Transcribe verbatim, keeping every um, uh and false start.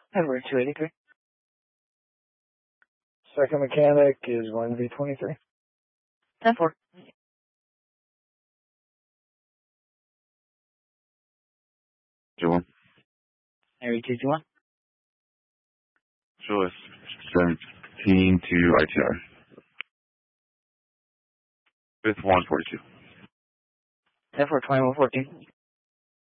Edward two eighty-three. Second mechanic is one V twenty-three. ten four. Two one. Harry two two one. Show us seventeen to I T R. Fifth one forty-two. ten four twenty-one fourteen.